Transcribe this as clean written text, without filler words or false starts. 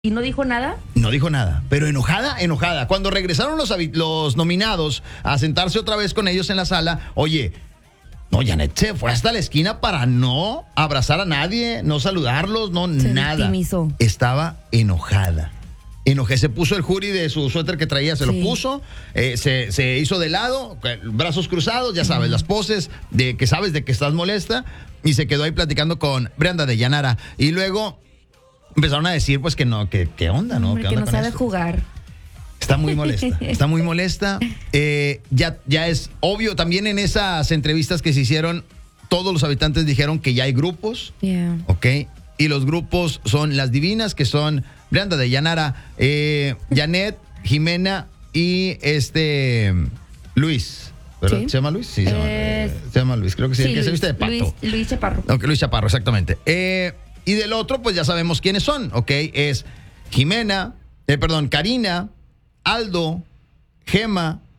¿Y no dijo nada? No dijo nada, pero enojada. Cuando regresaron los nominados a sentarse otra vez con ellos en la sala, oye, no, Janet se fue hasta la esquina para no abrazar a nadie, no saludarlos, no Se nada. victimizó. Estaba enojada. Se puso el hoodie de su suéter que traía, se lo puso, se hizo de lado, brazos cruzados, ya sabes, las poses de que sabes de que estás molesta, y se quedó ahí platicando con Brenda de Llanara. Y luego empezaron a decir, pues, que no, que qué onda, ¿no? Hombre, ¿Qué que onda no con sabe esto? jugar. Está muy molesta. Ya es obvio, también en esas entrevistas que se hicieron, todos los habitantes dijeron que ya hay grupos, Yeah. ¿ok? Y los grupos son las divinas, que son Brenda de Llanara, Janet, Jimena y Luis. ¿Verdad? Sí. ¿Se llama Luis? Sí, se llama Luis, creo que sí, el que se viste de pato. Luis Chaparro. Ok, Luis Chaparro, exactamente. Y del otro, pues ya sabemos quiénes son, ¿ok? Es Karina, Aldo, Gema,